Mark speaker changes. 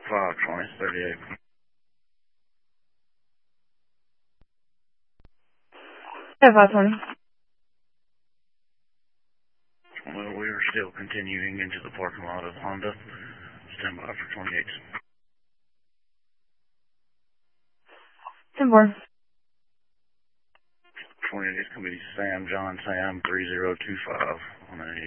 Speaker 1: 52038.
Speaker 2: Yeah, 520.
Speaker 1: Well, we are still continuing into the parking lot of Honda. Stand by for 28.
Speaker 2: 10-4.
Speaker 1: 28 is going to be Sam, John, Sam, 3025 on a